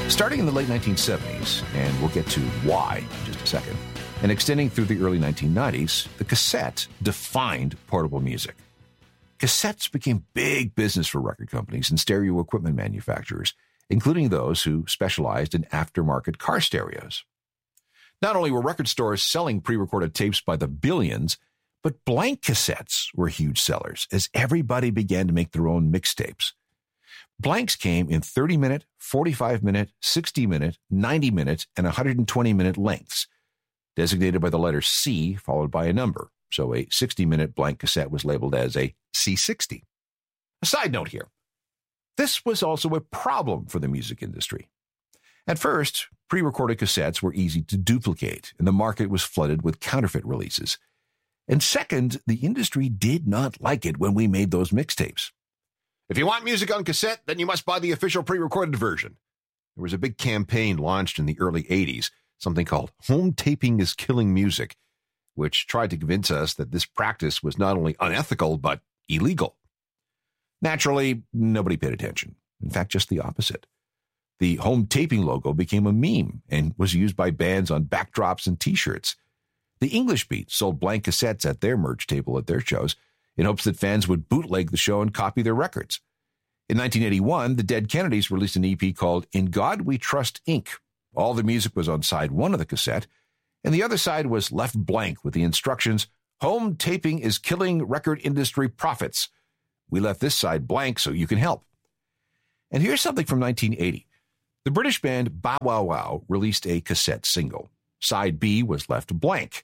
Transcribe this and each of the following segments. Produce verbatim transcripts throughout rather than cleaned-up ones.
Starting in the late nineteen seventies, and we'll get to why in just a second, and extending through the early nineteen nineties, the cassette defined portable music. Cassettes became big business for record companies and stereo equipment manufacturers, including those who specialized in aftermarket car stereos. Not only were record stores selling pre-recorded tapes by the billions, but blank cassettes were huge sellers as everybody began to make their own mixtapes. Blanks came in thirty-minute, forty-five-minute, sixty-minute, ninety-minute, and one hundred twenty-minute lengths, designated by the letter C followed by a number. So a sixty-minute blank cassette was labeled as a C sixty. A side note here. This was also a problem for the music industry. At first, pre-recorded cassettes were easy to duplicate, and the market was flooded with counterfeit releases. And second, the industry did not like it when we made those mixtapes. If you want music on cassette, then you must buy the official pre-recorded version. There was a big campaign launched in the early eighties, something called Home Taping is Killing Music, which tried to convince us that this practice was not only unethical, but illegal. Naturally, nobody paid attention. In fact, just the opposite. The home taping logo became a meme and was used by bands on backdrops and t-shirts. The English Beat sold blank cassettes at their merch table at their shows in hopes that fans would bootleg the show and copy their records. In nineteen eighty-one, the Dead Kennedys released an E P called In God We Trust, Incorporated. All the music was on side one of the cassette, and the other side was left blank with the instructions, Home taping is killing record industry profits. We left this side blank so you can help. And here's something from nineteen eighty. The British band Bow Wow Wow released a cassette single. Side B was left blank.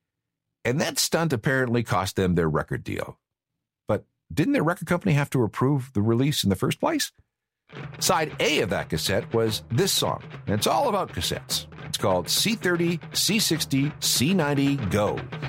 And that stunt apparently cost them their record deal. But didn't their record company have to approve the release in the first place? Side A of that cassette was this song, and it's all about cassettes. It's called C thirty, C sixty, C ninety, Go.